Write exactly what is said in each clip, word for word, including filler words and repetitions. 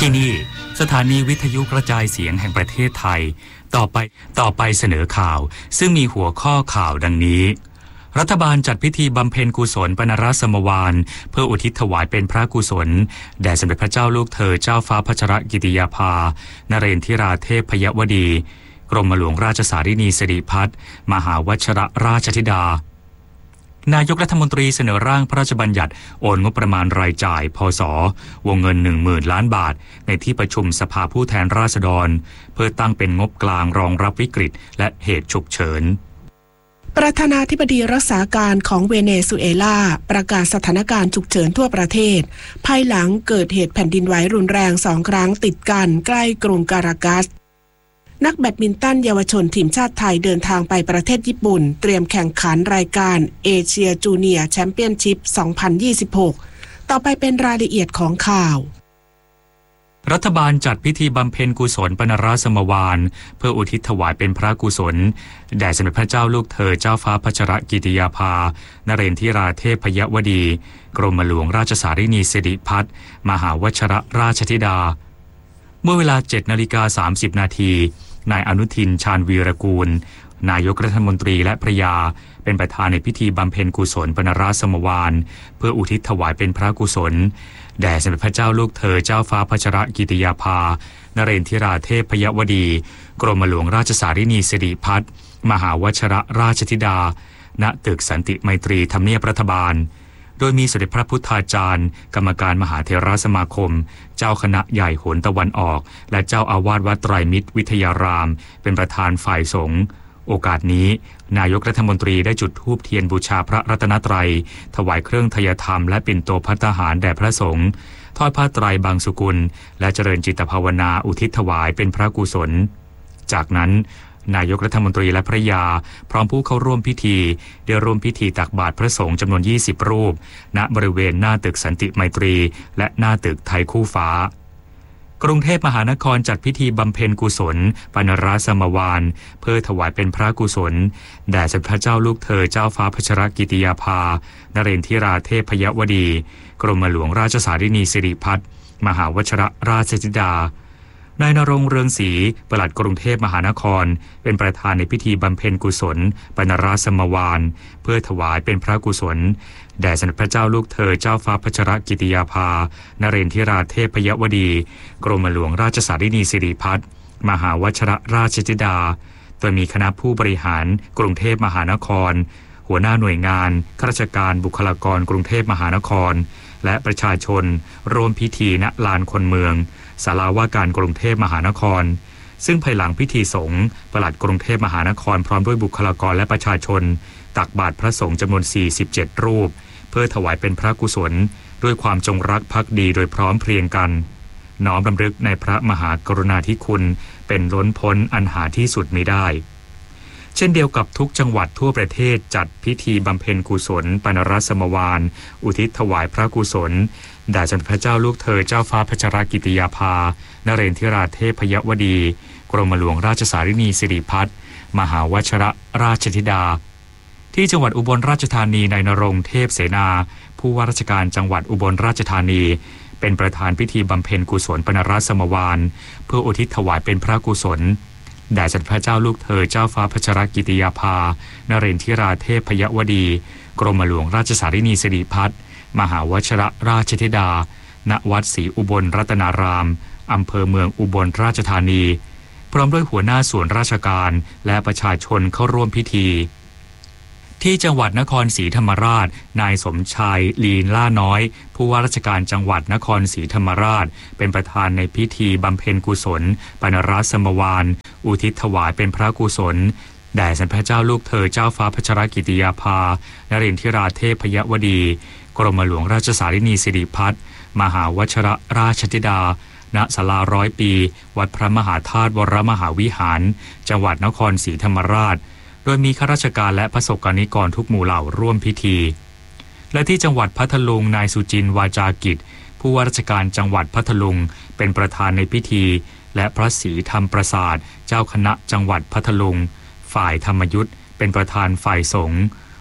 ที่นี่สถานีวิทยุกระจายเสียงแห่งประเทศไทยต่อไปต่อไปเสนอข่าวซึ่งมีหัวข้อข่าวดังนี้รัฐบาลจัดพิธีบำเพ็ญกุศลปนรสมวานเพื่ออุทิศถวายเป็นพระกุศลแด่สมเด็จพระเจ้าลูกเธอเจ้าฟ้าพัชรกิติยาภานเรนทิราเทพยวดีกรมหลวงราชสารินีสิริพัฒน์มหาวชรราชธิดานายกรัฐมนตรีเสนอร่างพระราชบัญญัติโอนงบประมาณรายจ่ายพศวงเงิน หนึ่งหมื่น ล้านบาทในที่ประชุมสภาผู้แทนราษฎรเพื่อตั้งเป็นงบกลางรองรับวิกฤตและเหตุฉุกเฉินประธานาธิบดีรักษาการของเวเนซุเอลาประกาศสถานการณ์ฉุกเฉินทั่วประเทศภายหลังเกิดเหตุแผ่นดินไหวรุนแรงสองครั้งติดกันใกล้กรุงการากัสนักแบดมินตันเยาวชนทีมชาติไทยเดินทางไปประเทศญี่ปุ่นเตรียมแข่งขันรายการเอเชียจูเนียร์แชมเปี้ยนชิพ สองพันยี่สิบหก ต่อไปเป็นรายละเอียดของข่าวรัฐบาลจัดพิธีบำเพ็ญกุศลปนรสมวานเพื่ออุทิศถวายเป็นพระกุศลแด่สมเด็จพระเจ้าลูกเธอเจ้าฟ้าพัชรกิติยาภานเรนทิราเทพยวดีกรมหลวงราชสารินีสิริพัฒน์มหาวชรราชธิดาเมื่อเวลา เจ็ดนาฬิกาสามสิบนาทีนายอนุทินชาญวีรกูลนายกรัฐมนตรีและภริยาเป็นประธานในพิธีบำเพ็ญกุศลปนรสมวานเพื่ออุทิศถวายเป็นพระกุศลแด่สมเด็จพระเจ้าลูกเธอเจ้าฟ้าพัชรกิติยาภานเรนทิราเทพยวดีกรมหลวงราชสารินีสิริพัฒน์มหาวชรราชธิดาณตึกสันติไมตรีทำเนียบรัฐบาลโดยมีสมเด็จพระพุทธาจารย์กรรมการมหาเถรสมาคมเจ้าคณะใหญ่โหนตะวันออกและเจ้าอาวาสวัดไตรมิตรวิทยารามเป็นประธานฝ่ายสงฆ์โอกาสนี้นายกรัฐมนตรีได้จุดธูปเทียนบูชาพระรัตนตรัยถวายเครื่องทยธรรมและปิ่นโตภัตตาหารแด่พระสงฆ์ทอดผ้าไตรบางสุกุลและเจริญจิตภาวนาอุทิศถวายเป็นพระกุศลจากนั้นนายกรัฐมนตรีและภริยาพร้อมผู้เข้าร่วมพิธีได้ร่วมพิธีตักบาตรพระสงฆ์จำนวนยี่สิบรูปณบริเวณหน้าตึกสันติไมตรีและหน้าตึกไทยคู่ฟ้ากรุงเทพมหานครจัดพิธีบำเพ็ญกุศลปนรสมวานเพื่อถวายเป็นพระกุศลแด่สมเด็จพระเจ้าลูกเธอเจ้าฟ้าพัชรกิติยาภานเรนทิราเทพยวดีกรมหลวงราชสารินีสิริพัฒน์มหาวชรราชธิดานายณรงค์เรืองศรีปลัดกรุงเทพมหานครเป็นประธานในพิธีบำเพ็ญกุศลปนรสมวานเพื่อถวายเป็นพระกุศลแด่สมเด็จพระเจ้าลูกเธอเจ้าฟ้าพัชรกิติยาภานเรนทิราเทพยวดีกรมหลวงราชสารินีสิริพัฒน์มหาวชรราชธิดาโดยมีคณะผู้บริหารกรุงเทพมหานครหัวหน้าหน่วยงานข้าราชการบุคลากรกรุงเทพมหานครและประชาชนร่วมพิธีณลานคนเมืองศาลาว่าการกรุงเทพมหานครซึ่งภายหลังพิธีสงฆ์ปลัดกรุงเทพมหานครพร้อมด้วยบุคลากรและประชาชนตักบาตรพระสงฆ์จำนวนสี่สิบเจ็ดรูปเพื่อถวายเป็นพระกุศลด้วยความจงรักภักดีโดยพร้อมเพรียงกันน้อมรำลึกในพระมหากรุณาธิคุณเป็นล้นพ้นอันหาที่สุดมิได้เช่นเดียวกับทุกจังหวัดทั่วประเทศจัดพิธีบำเพ็ญกุศลปนรสมวานอุทิศถวายพระกุศลแด่สมเด็จพระเจ้าลูกเธอเจ้าฟ้าพัชรกิติยาภานเรนทิราเทพยวดีกรมหลวงราชสารินีสิริพัฒน์มหาวชรราชธิดาที่จังหวัดอุบลราชธานีนายณรงค์เทพเสนาผู้ว่าราชการจังหวัดอุบลราชธานีเป็นประธานพิธีบำเพ็ญกุศลปนรสมวานเพื่ออุทิศถวายเป็นพระกุศลแด่สมเด็จพระเจ้าลูกเธอเจ้าฟ้าพัชรกิติยาภานเรนทิราเทพยวดีกรมหลวงราชสารินีสิริพัฒน์มหาวชรราชธิดาณวัดศรีอุบลรัตนารามอำเภอเมืองอุบลราชธานีพร้อมด้วยหัวหน้าส่วนราชการและประชาชนเข้าร่วมพิธีที่จังหวัดนครศรีธรรมราชนายสมชายลีนล่าน้อยผู้ว่าราชการจังหวัดนครศรีธรรมราชเป็นประธานในพิธีบำเพ็ญกุศลปนรสมวานอุทิศถวายเป็นพระกุศลแด่สมเด็จพระเจ้าลูกเธอเจ้าฟ้าพัชรกิติยาภานเรนทิราเทพยวดีกรมหลวงราชสารินีสิริพัฒน์มหาวชรราชธิดาณศาลาร้อยปีวัดพระมหาธาตุวรมหาวิหารจังหวัดนครศรีธรรมราชโดยมีข้าราชการและประสบกนิกรทุกหมู่เหล่าร่วมพิธีและที่จังหวัดพัทลุงนายสุจินต์วาจากิจผู้ว่าราชการจังหวัดพัทลุงเป็นประธานในพิธีและพระศรีธรรมประสาทเจ้าคณะจังหวัดพัทลุงฝ่ายธรรมยุทธเป็นประธานฝ่ายสงฆ์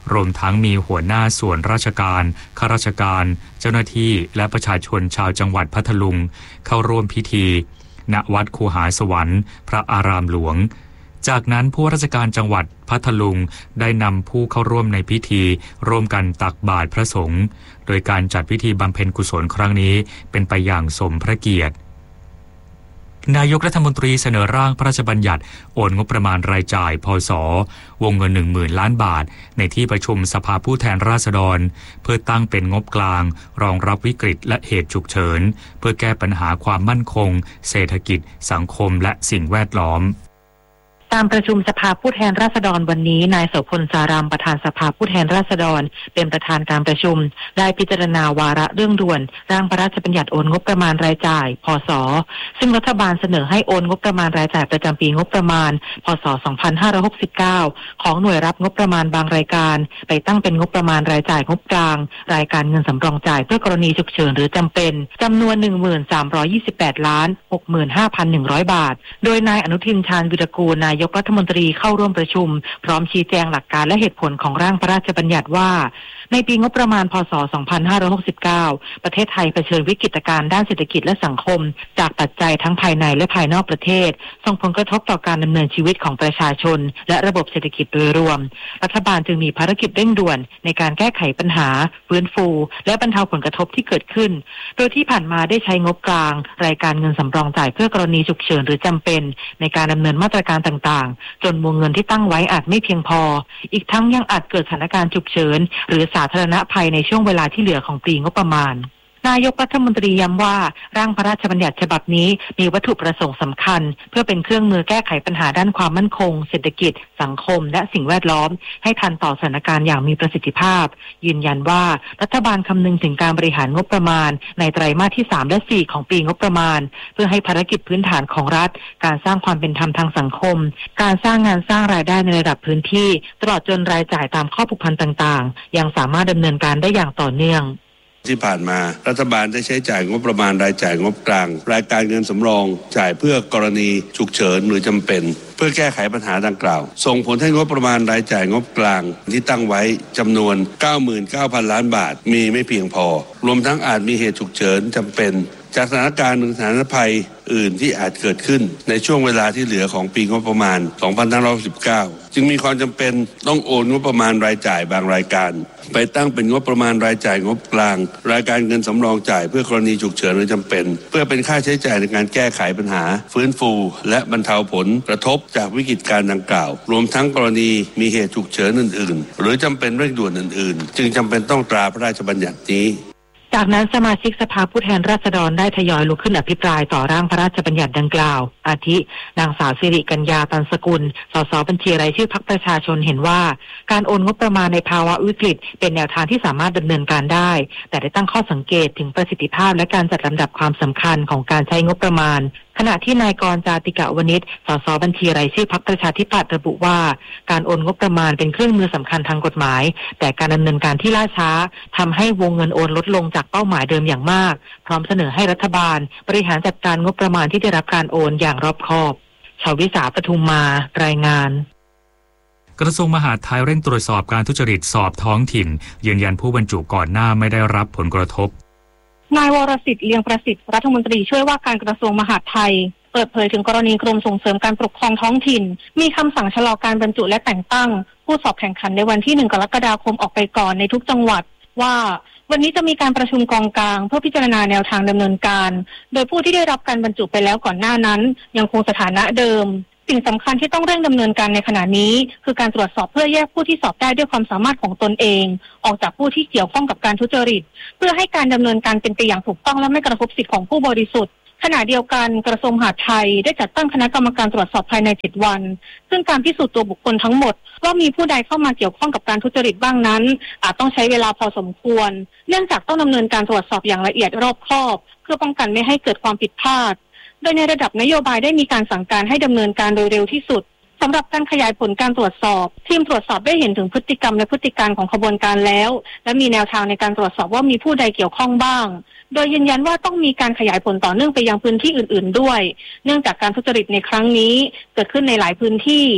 รวมทั้งมีหัวหน้าส่วนราชการข้าราชการเจ้าหน้าที่และประชาชนชาวจังหวัดพัทลุงเข้าร่วมพิธีณวัดคูหาสวรรค์พระอารามหลวงจากนั้นผู้ราชการจังหวัดพัทลุงได้นำผู้เข้าร่วมในพิธีร่วมกันตักบาตรพระสงฆ์โดยการจัดพิธีบำเพ็ญกุศลครั้งนี้เป็นไปอย่างสมพระเกียรตินายกรัฐมนตรีเสนอร่างพระราชบัญญัติโอนงบประมาณรายจ่ายพศวงเงิน หนึ่งหมื่น ล้านบาทในที่ประชุมสภาผู้แทนราษฎรเพื่อตั้งเป็นงบกลางรองรับวิกฤตและเหตุฉุกเฉินเพื่อแก้ปัญหาความมั่นคงเศรษฐกิจสังคมและสิ่งแวดล้อมตามประชุมสภาผู้แทนราษฎรวันนี้นายโสพลสารามประธานสภาผู้แทนราษฎรเป็นประธานการประชุมได้พิจารณาวาระเรื่องด่วนร่างพระราชบัญญัติโอนงบประมาณรายจ่ายพศซึ่งรัฐบาลเสนอให้โอนงบประมาณรายจ่ายประจำปีงบประมาณพศสองพันห้าร้อยหกสิบเก้าของหน่วยรับงบประมาณบางรายการไปตั้งเป็นงบประมาณรายจ่ายงบกลางรายการเงินสำรองจ่ายเพื่อกรณีฉุกเฉินหรือจำเป็นจำนวน หนึ่งหมื่นสามร้อยยี่สิบแปดล้านหกหมื่นห้าพันหนึ่งร้อย บาทโดยนายอนุทินชาญวิรากูลนายกรัฐมนตรีเข้าร่วมประชุมพร้อมชี้แจงหลักการและเหตุผลของร่างพระราชบัญญัติว่าในปีงบประมาณพศสองพันห้าร้อยหกสิบเก้าประเทศไทยเผชิญวิกฤตการณ์ด้านเศรษฐกิจและสังคมจากปัจจัยทั้งภายในและภายนอกประเทศส่งผลกระทบต่อการดำเนินชีวิตของประชาชนและระบบเศรษฐกิจโดยรวมรัฐบาลจึงมีภารกิจเร่งด่วนในการแก้ไขปัญหาฟื้นฟูและบรรเทาผลกระทบที่เกิดขึ้นโดยที่ผ่านมาได้ใช้งบกลางรายการเงินสำรองจ่ายเพื่อกรณีฉุกเฉินหรือจำเป็นในการดำเนินมาตรการต่างๆจนวงเงินที่ตั้งไว้อาจไม่เพียงพออีกทั้งยังอาจเกิดสถานการณ์ฉุกเฉินหรือสาธารณภัยในช่วงเวลาที่เหลือของปีงบประมาณนายกรัฐมนตรีย้ำว่าร่างพระราชบัญญัติฉบับนี้มีวัตถุประสงค์สำคัญเพื่อเป็นเครื่องมือแก้ไขปัญหาด้านความมั่นคงเศรษฐกิจสังคมและสิ่งแวดล้อมให้ทันต่อสถานการณ์อย่างมีประสิทธิภาพยืนยันว่ารัฐบาลคำนึงถึงการบริหารงบประมาณในไตรมาสที่สามและสี่ของปีงบประมาณเพื่อให้ภารกิจพื้นฐานของรัฐการสร้างความเป็นธรรมทางสังคมการสร้างงานสร้างรายได้ในระดับพื้นที่ตลอดจนรายจ่ายตามข้อผูกพันต่างๆยังสามารถดำเนินการได้อย่างต่อเนื่องที่ผ่านมารัฐบาลได้ใช้จ่ายงบประมาณรายจ่ายงบกลางรายการเงินสำรองจ่ายเพื่อกรณีฉุกเฉินหรือจำเป็นเพื่อแก้ไขปัญหาดังกล่าวส่งผลให้งบประมาณรายจ่ายงบกลางที่ตั้งไว้จำนวน เก้าหมื่นเก้าพัน ล้านบาทมีไม่เพียงพอรวมทั้งอาจมีเหตุฉุกเฉินจำเป็นจากสถานการณ์หรือสถานภัยอื่นที่อาจเกิดขึ้นในช่วงเวลาที่เหลือของปีงบประมาณสองพันห้าร้อยหกสิบเก้าจึงมีความจำเป็นต้องโอนงบประมาณรายจ่ายบางรายการไปตั้งเป็นงบประมาณรายจ่ายงบกลางรายการเงินสำรองจ่ายเพื่อกรณีฉุกเฉินหรือจำเป็นเพื่อเป็นค่าใช้จ่ายในการแก้ไขปัญหาฟื้นฟูและบรรเทาผลกระทบจากวิกฤตการณ์ดังกล่าวรวมทั้งกรณีมีเหตุฉุกเฉินอื่นๆหรือจำเป็นเร่งด่วนอื่นๆจึงจำเป็นต้องตราพระราชบัญญัตินี้จากนั้นสมาชิกสภาผู้แทนราษฎรได้ทยอยลุกขึ้นอภิปรายต่อร่างพระราชบัญญัติดังกล่าวอาทินางสาวสิริกัญญาตันสกุลสสบัญชีรายชื่อพรรคประชาชนเห็นว่าการโอนงบประมาณในภาวะวิกฤตเป็นแนวทางที่สามารถดำเนินการได้แต่ได้ตั้งข้อสังเกตถึงประสิทธิภาพและการจัดลำดับความสำคัญของการใช้งบประมาณขณะที่นายกรณ์ จาติกะวณิชสสบัญชีรายชื่อพรรคประชาธิปัตย์ระบุว่าการโอนงบประมาณเป็นเครื่องมือสำคัญทางกฎหมายแต่การดำเนินการที่ล่าช้าทำให้วงเงินโอนลดลงจากเป้าหมายเดิมอย่างมากพร้อมเสนอให้รัฐบาลบริหารจัดการงบประมาณที่ได้รับการโอนอย่างรอบคอบชวิสาปทุมมารายงานกระทรวงมหาดไทยเร่งตรวจสอบการทุจริตสอบท้องถิ่นยืนยันผู้บรรจุก่อนหน้าไม่ได้รับผลกระทบนายวรสิทธิ์เลียงประสิทธิ์รัฐมนตรีช่วยว่าการกระทรวงมหาดไทยเปิดเผยถึงกรณีกรมส่งเสริมการปกครองท้องถิ่นมีคำสั่งชะลอการบรรจุและแต่งตั้งผู้สอบแข่งขันในวันที่หนึ่งกรกฎาคมออกไปก่อนในทุกจังหวัดว่าวันนี้จะมีการประชุมกองกลางเพื่อพิจารณาแนวทางดำเนินการโดยผู้ที่ได้รับการบรรจุไปแล้วก่อนหน้านั้นยังคงสถานะเดิมสิ่งสำคัญที่ต้องเร่งดำเนินการในขณะนี้คือการตรวจสอบเพื่อแยกผู้ที่สอบได้ด้วยความสามารถของตนเองออกจากผู้ที่เกี่ยวข้องกับการทุจริตเพื่อให้การดำเนินการเป็นไปอย่างถูกต้องและไม่กระทบสิทธิของผู้บริสุทธิ์ขณะเดียวกันกระทรวงมหาดไทยได้จัดตั้งคณะกรรมการตรวจสอบภายในเจ็ดวันซึ่งการพิสูจน์ตัวบุคคลทั้งหมดว่ามีผู้ใดเข้ามาเกี่ยวข้องกับการทุจริตบ้างนั้นอาจต้องใช้เวลาพอสมควรเนื่องจากต้องดำเนินการตรวจสอบอย่างละเอียดรอบคอบเพื่อป้องกันไม่ให้เกิดความผิดพลาดโดยในระดับนโยบายได้มีการสั่งการให้ดำเนินการโดยเร็วที่สุดสำหรับการขยายผลการตรวจสอบทีมตรวจสอบได้เห็นถึงพฤติกรรมและพฤติการของขบวนการแล้วและมีแนวทางในการตรวจสอบว่ามีผู้ใดเกี่ยวข้องบ้างโดยยืนยันว่าต้องมีการขยายผลต่อเนื่องไปยังพื้นที่อื่นๆด้วยเนื่องจากการทุจริตในครั้งนี้เกิดขึ้นในหลายพื้นที่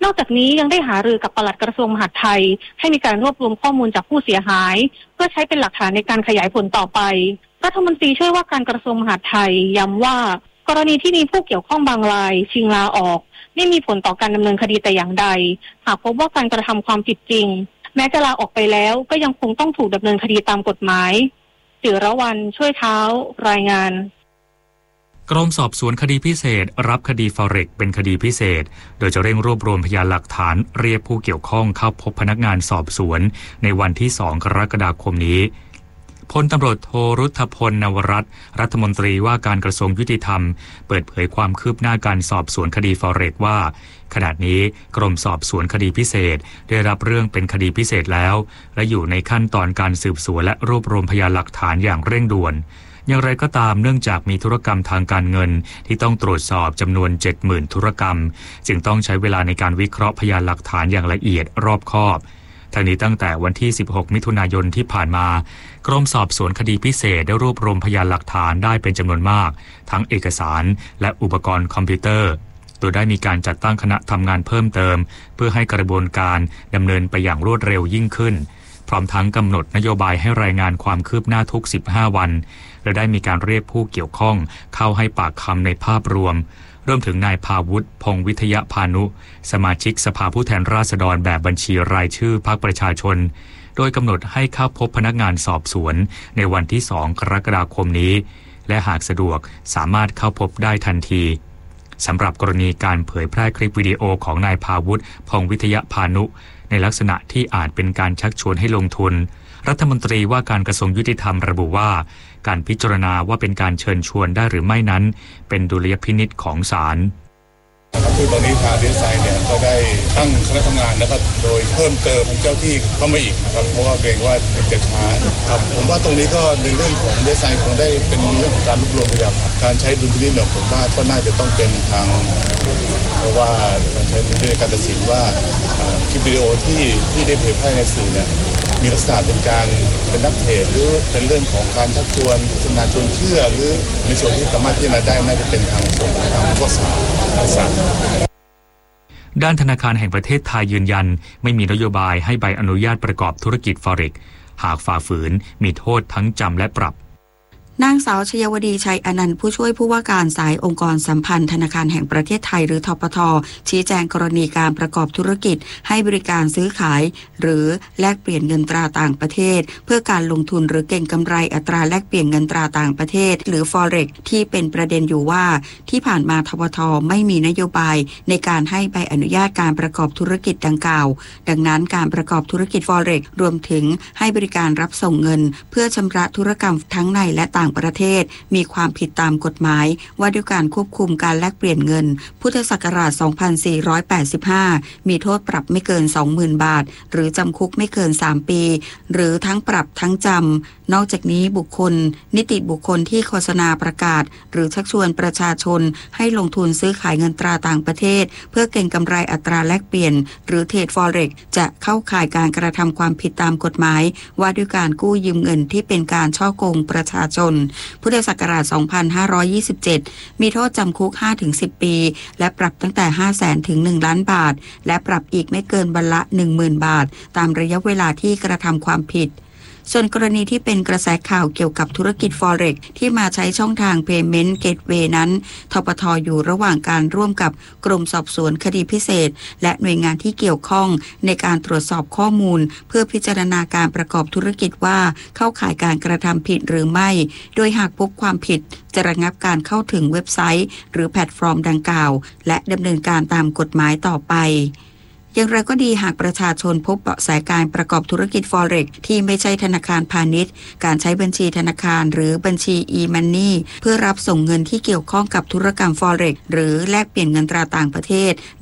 นอกจากนี้ยังได้หารือกับปลัดกระทรวงมหาดไทยให้มีการรวบรวมข้อมูลจากผู้เสียหายเพื่อใช้เป็นหลักฐานในการขยายผลต่อไปรัฐมนตรีช่วยว่าการกระทรวงมหาดไทยย้ำว่ากรณีที่มีผู้เกี่ยวข้องบางรายชิงลาออกไม่มีผลต่อการดำเนินคดีแต่อย่างใดหากพบว่าการกระทำความผิดจริงแม้จะลาออกไปแล้วก็ยังคงต้องถูกดำเนินคดีตามกฎหมายศิรวรรณช่วยเท้ารายงานกรมสอบสวนคดีพิเศษรับคดีฟอเร็กเป็นคดีพิเศษโดยจะเร่งรวบรวมพยานหลักฐานเรียกผู้เกี่ยวข้องเข้าพบพนักงานสอบสวนในวันที่สองกรกฎาคมนี้พลตำรวจโทรุทธพลนวรัตน์รัฐมนตรีว่าการกระทรวงยุติธรรมเปิดเผยความคืบหน้าการสอบสวนคดีฟอเร็กว่าขณะนี้กรมสอบสวนคดีพิเศษได้รับเรื่องเป็นคดีพิเศษแล้วและอยู่ในขั้นตอนการสืบสวนและรวบรวมพยานหลักฐานอย่างเร่งด่วนอย่างไรก็ตามเนื่องจากมีธุรกรรมทางการเงินที่ต้องตรวจสอบจำนวน เจ็ดหมื่น ธุรกรรมจึงต้องใช้เวลาในการวิเคราะห์พยานหลักฐานอย่างละเอียดรอบคอบทั้งนี้ตั้งแต่วันที่สิบหกมิถุนายนที่ผ่านมากรมสอบสวนคดีพิเศษได้รวบรวมพยานหลักฐานได้เป็นจำนวนมากทั้งเอกสารและอุปกรณ์คอมพิวเตอร์โดยได้มีการจัดตั้งคณะทำงานเพิ่มเติมเพื่อให้กระบวนการดำเนินไปอย่างรวดเร็วยิ่งขึ้นพร้อมทั้งกำหนดนโยบายให้รายงานความคืบหน้าทุกสิบห้าวันและได้มีการเรียกผู้เกี่ยวข้องเข้าให้ปากคำในภาพรวมรวมถึงนายภาวุฒิพงษ์วิทยพานุสมาชิกสภาผู้แทนราษฎรแบบบัญชีรายชื่อพรรคประชาชนโดยกำหนดให้เข้าพบพนักงานสอบสวนในวันที่สองกรกฎาคมนี้และหากสะดวกสามารถเข้าพบได้ทันทีสำหรับกรณีการเผยแพร่คลิปวิดีโอของนายภาวุฒิพงษ์วิทยพานุในลักษณะที่อาจเป็นการชักชวนให้ลงทุนรัฐมนตรีว่าการกระทรวงยุติธรรมระบุว่าการพิจารณาว่าเป็นการเชิญชวนได้หรือไม่นั้นเป็นดุลยพินิจของศาลคือตอนนี้ทางดีเอสไอเนี่ยก็ได้ตั้งคณะทำงานนะครับโดยเพิ่มเติมเจ้าที่เข้ามาอีกนะครับเพราะว่าเกรงว่าจะช้าครับผมว่าตรงนี้ก็ในเรื่องของดีเอสไอคงได้เป็นเรื่องของการรวบรวมพยานการใช้ดุลพินิจเนี่ยผมว่าก็น่าจะต้องเป็นทางเพราะว่าการใช้ดุลพินิจการตัดสินว่าคลิปวิดีโอที่ที่ได้เผยแพร่ในสื่อเนี่ยมีลักษณะเป็นการเป็นนักเทศหรือเป็นเรื่องของการชักชวนชวนชวนเชื่อหรือในส่วนที่สามารถที่จะได้น่าจะเป็นทางส่วนทางข้อสามทางศาลด้านธนาคารแห่งประเทศไทยยืนยันไม่มีนโยบายให้ใบอนุญาตประกอบธุรกิจ Forex หากฝ่าฝืนมีโทษทั้งจำและปรับนางสาวชยวดีชัยอนันต์ผู้ช่วยผู้ว่าการสายองค์กรสัมพันธ์ธนาคารแห่งประเทศไทยหรือธปท.ชี้แจงกรณีการประกอบธุรกิจให้บริการซื้อขายหรือแลกเปลี่ยนเงินตราต่างประเทศเพื่อการลงทุนหรือเก็งกำไรอัตราแลกเปลี่ยนเงินตราต่างประเทศหรือ Forex ที่เป็นประเด็นอยู่ว่าที่ผ่านมาธปท.ไม่มีนโยบายในการให้ใบอนุญาตการประกอบธุรกิจดังกล่าวดังนั้นการประกอบธุรกิจ Forex รวมถึงให้บริการรับส่งเงินเพื่อชำระธุรกรรมทั้งในและต่างประเทศมีความผิดตามกฎหมายว่าด้วยการควบคุมการแลกเปลี่ยนเงินพุทธศักราช สองพันสี่ร้อยแปดสิบห้า มีโทษปรับไม่เกิน สองหมื่น บาทหรือจำคุกไม่เกิน สาม ปีหรือทั้งปรับทั้งจำนอกจากนี้บุคคลนิติบุคคลที่โฆษณาประกาศหรือชักชวนประชาชนให้ลงทุนซื้อขายเงินตราต่างประเทศเพื่อเก็งกำไรอัตราแลกเปลี่ยนหรือเทรด Forex จะเข้าข่ายการกระทำความผิดตามกฎหมายว่าด้วยการกู้ยืมเงินที่เป็นการฉ้อโกงประชาชนพุทธศักราช สองพันห้าร้อยยี่สิบเจ็ด มีโทษจำคุก ห้าถึงสิบ ปีและปรับตั้งแต่ ห้าแสน ถึง หนึ่ง ล้านบาทและปรับอีกไม่เกินวันละ หนึ่งหมื่น บาทตามระยะเวลาที่กระทำความผิดส่วนกรณีที่เป็นกระแสข่าวเกี่ยวกับธุรกิจ Forex ที่มาใช้ช่องทาง Payment Gateway นั้นธปท.อยู่ระหว่างการร่วมกับกรมสอบสวนคดีพิเศษและหน่วยงานที่เกี่ยวข้องในการตรวจสอบข้อมูลเพื่อพิจารณาการประกอบธุรกิจว่าเข้าข่ายการกระทำผิดหรือไม่โดยหากพบความผิดจะระงับการเข้าถึงเว็บไซต์หรือแพลตฟอร์มดังกล่าวและดำเนินการตามกฎหมายต่อไปอย่างไรก็ดีหากประชาชนพบเบาะแสการประกอบธุรกิจ Forex ที่ไม่ใช่ธนาคารพาณิชย์การใช้บัญชีธนาคารหรือบัญชี e-money เพื่อรับส่งเงินที่เกี่ยวข้องกับธุรกรรม Forex หรือแลกเปลี่ยนเงินตราต่างประเทศ